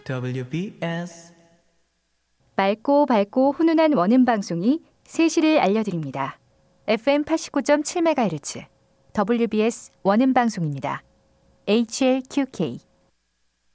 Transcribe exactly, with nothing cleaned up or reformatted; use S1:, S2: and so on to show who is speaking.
S1: 더블유 비 에스
S2: 맑고 밝고 훈훈한 원음 방송이 세 시를 알려드립니다. 에프엠 팔십구 점 칠 메가헤르츠 더블유 비 에스 원음 방송입니다. 에이치엘큐케이